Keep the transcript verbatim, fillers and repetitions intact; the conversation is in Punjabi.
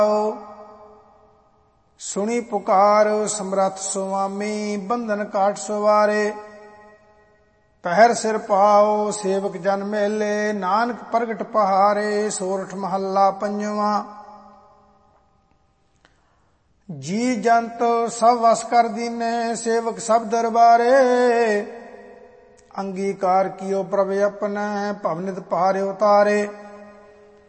ਸੁਣੀ ਪੁਕਾਰ ਸਮਰੱਥ ਸੁਆਮੀ, ਬੰਧਨ ਕਾਟ ਸਵਾਰੇ। ਪਹਿਰ ਸਿਰ ਪਾਓ ਸੇਵਕ ਜਨ ਮੇਲੇ, ਨਾਨਕ ਪ੍ਰਗਟ ਪਹਾਰੇ। ਸੋਰਠ ਮਹੱਲਾ ਪੰਜਵਾਂ। ਜੀ ਜੰਤ ਸਭ ਵਸ ਕਰ ਦੀਨੇ, ਸੇਵਕ ਸਭ ਦਰਬਾਰੇ। ਅੰਗੀਕਾਰ ਕੀਓ ਪ੍ਰਭ ਆਪਣੈ, ਭਵਨਿਤ ਪਹਾਰੇ ਉਤਾਰੇ।